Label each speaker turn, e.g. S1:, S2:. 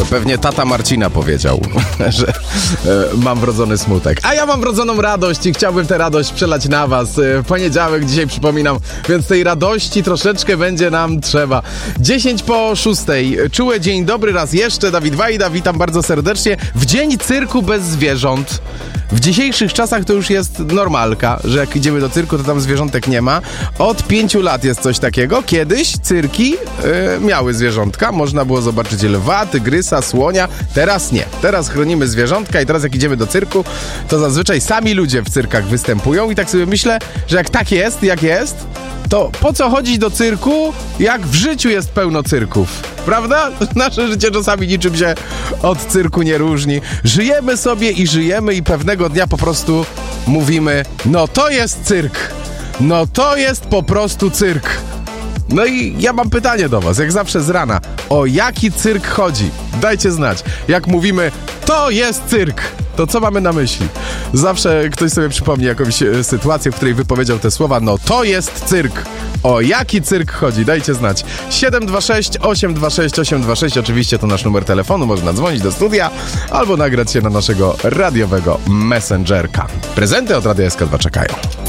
S1: Pewnie tata Marcina powiedział, że mam wrodzony smutek. A ja mam wrodzoną radość i chciałbym tę radość przelać na was. Poniedziałek dzisiaj przypominam, więc tej radości troszeczkę będzie nam trzeba. 5:50. Czułe dzień dobry raz jeszcze. Dawid Wajda, witam bardzo serdecznie. W dzień cyrku bez zwierząt. W dzisiejszych czasach to już jest normalka, że jak idziemy do cyrku, to tam zwierzątek nie ma. Od 5 lat jest coś takiego. Kiedyś cyrki miały zwierzątka. Można było zobaczyć lwa, tygrysa, słonia. Teraz nie. Teraz chronimy zwierzątka i teraz jak idziemy do cyrku, to zazwyczaj sami ludzie w cyrkach występują i tak sobie myślę, że jak tak jest, jak jest, to po co chodzić do cyrku, jak w życiu jest pełno cyrków? Prawda? Nasze życie czasami niczym się od cyrku nie różni. Żyjemy sobie i żyjemy i pewnego dnia po prostu mówimy, no to jest cyrk. No to jest po prostu cyrk. No i ja mam pytanie do was, jak zawsze z rana. O jaki cyrk chodzi? Dajcie znać. Jak mówimy, to jest cyrk, to co mamy na myśli? Zawsze ktoś sobie przypomni jakąś sytuację, w której wypowiedział te słowa, no to jest cyrk. O jaki cyrk chodzi? Dajcie znać. 726 826 826. Oczywiście to nasz numer telefonu. Można dzwonić do studia albo nagrać się na naszego radiowego messengerka. Prezenty od Radia SK2 czekają.